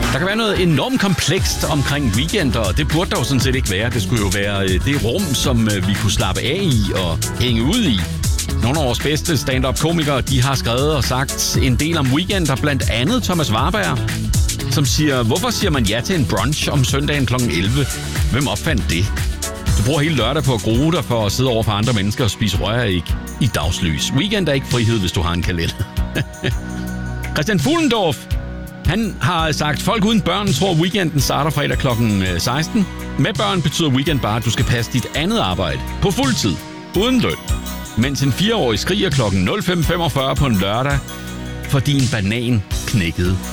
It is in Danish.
Der kan være noget enormt komplekst omkring weekender, og det burde der jo sådan set ikke være. Det skulle jo være det rum, som vi kunne slappe af i og hænge ud i. Nogle af vores bedste stand-up-komikere, de har skrevet og sagt en del om weekender, blandt andet Thomas Warberg, som siger, hvorfor siger man ja til en brunch om søndagen kl. 11? Hvem opfandt det? Du bruger hele lørdag på at grue dig for at sidde over for andre mennesker og spise røræg i dagslys. Weekend er ikke frihed, hvis du har en kalender. Christian Fuhlendorf, han har sagt, folk uden børn tror, weekenden starter fredag kl. 16. Med børn betyder weekend bare, at du skal passe dit andet arbejde på fuld tid, uden løn. Mens en 4-årig skriger kl. 05.45 på en lørdag, fordi en banan knækkede